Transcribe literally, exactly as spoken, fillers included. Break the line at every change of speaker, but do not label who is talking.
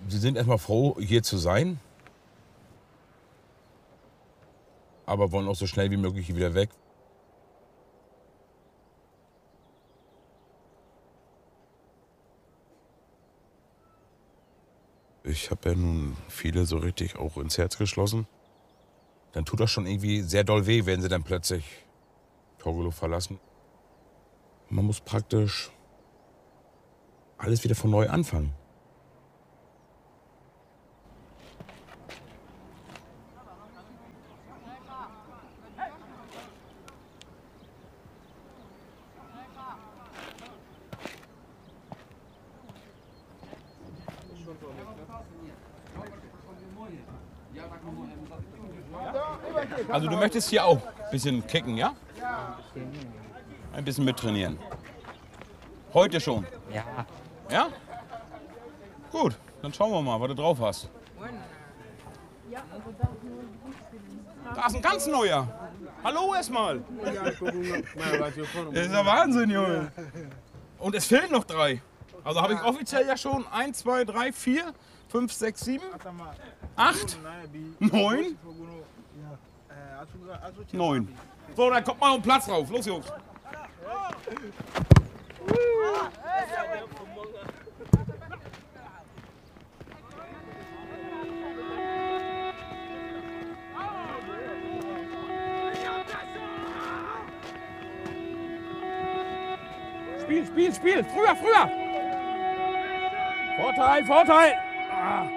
Sie sind erstmal froh, hier zu sein, aber wollen auch so schnell wie möglich wieder weg. Ich habe ja nun viele so richtig auch ins Herz geschlossen. Dann tut das schon irgendwie sehr doll weh, wenn sie dann plötzlich Torgelow verlassen. Man muss praktisch alles wieder von neu anfangen. Also du möchtest hier auch ein bisschen kicken, ja? Ein bisschen mittrainieren. Heute schon?
Ja.
Ja? Gut, dann schauen wir mal, was du drauf hast. Da ist ein ganz neuer. Hallo erstmal. Das ist ja Wahnsinn, Junge. Und es fehlen noch drei. Also habe ich offiziell ja schon eins, zwei, drei, vier, fünf, sechs, sieben, acht, neun. Neun. So, dann kommt mal um Platz drauf. Los, Jungs. Spiel, Spiel, Spiel. Früher, früher. Vorteil, Vorteil. Ah.